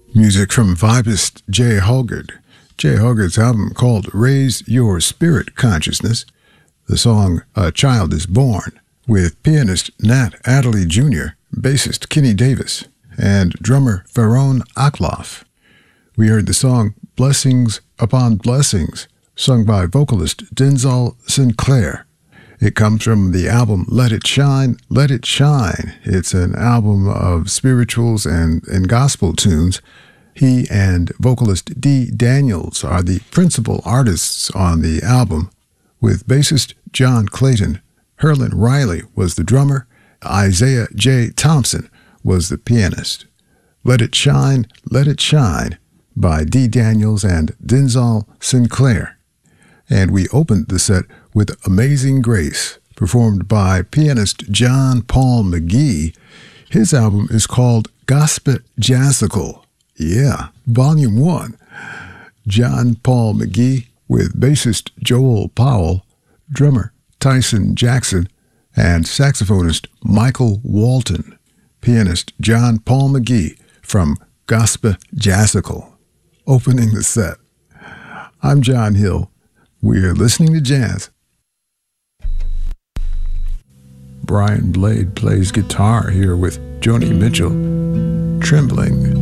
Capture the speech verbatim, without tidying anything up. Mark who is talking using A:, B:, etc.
A: Music from vibist Jay Hoggard. Jay Hoggard's album called Raise Your Spirit Consciousness. The song A Child is Born, with pianist Nat Adderley Junior, bassist Kenny Davis, and drummer Faron Akloff. We heard the song Blessings Upon Blessings, sung by vocalist Denzel Sinclair. It comes from the album Let It Shine, Let It Shine. It's an album of spirituals and, and gospel tunes. He and vocalist Dee Daniels are the principal artists on the album, with bassist John Clayton. Herlin Riley was the drummer. Isaiah J. Thompson was the pianist. Let It Shine, Let It Shine by Dee Daniels and Denzel Sinclair. And we opened the set with Amazing Grace, performed by pianist John Paul McGee. His album is called Gospel Jazzical. Yeah, Volume one. John Paul McGee with bassist Joel Powell, drummer Tyson Jackson, and saxophonist Michael Walton. Pianist John Paul McGee from Gospel Jazzical, opening the set. I'm John Hill. We're listening to jazz. Brian Blade plays guitar here with Joni Mitchell, Trembling.